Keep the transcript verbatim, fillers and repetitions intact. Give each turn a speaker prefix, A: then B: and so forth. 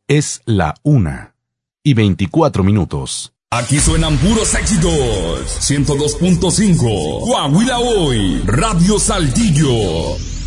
A: Es la una y veinticuatro minutos.
B: Aquí suenan puros éxitos. ciento dos punto cinco. Coahuila Hoy. Radio Saltillo.